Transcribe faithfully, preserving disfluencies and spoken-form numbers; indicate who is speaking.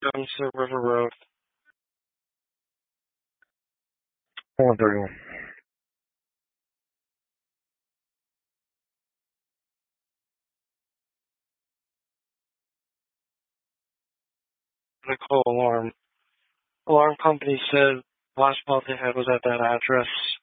Speaker 1: Sunset River Road.
Speaker 2: one thirty-one.
Speaker 1: I call alarm. Alarm company said last month they had was at that address.